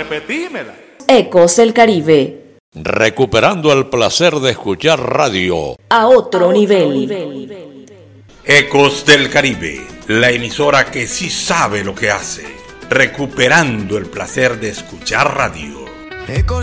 repetímela. Ecos del Caribe. Recuperando el placer de escuchar radio A otro nivel. Ecos del Caribe, la emisora que sí sabe lo que hace. Recuperando el placer de escuchar radio. Ecos